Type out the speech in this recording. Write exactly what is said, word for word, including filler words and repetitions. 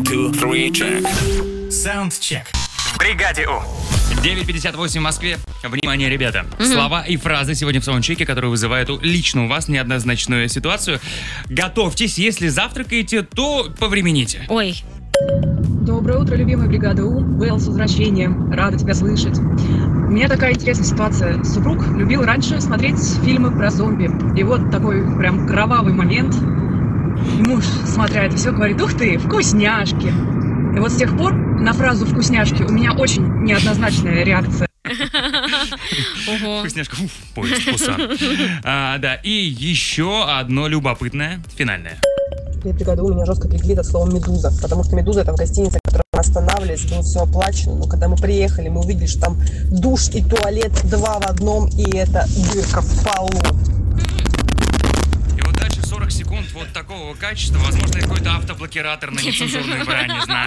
two, three, check. Саундчек. В бригаде У. девять пятьдесят восемь в Москве. Внимание, ребята. Мгм. Слова и фразы сегодня в саундчеке, которые вызывают у- лично у вас неоднозначную ситуацию. Готовьтесь, если завтракаете, то повремените. Ой, Доброе утро, любимая бригада У. Вэл, с возвращением. Рада тебя слышать. У меня такая интересная ситуация. Супруг любил раньше смотреть фильмы про зомби. И вот такой прям кровавый момент. И муж, смотря это все, говорит: ух ты, вкусняшки. И вот с тех пор на фразу «вкусняшки» у меня очень неоднозначная реакция. ого. Вкусняшка. Уф, поезд, Пусан. А, да, и еще одно любопытное, финальное. Привет, бригада У, меня жестко прикрыто словом «медуза», потому что «медуза» — это в гостинице, в которой мы останавливались, было все оплачено, но когда мы приехали, мы увидели, что там душ и туалет два в одном, и это дырка в полу. И вот дальше сорок секунд вот такого качества. Возможно, это какой-то автоблокиратор на нецензурную брань, не знаю.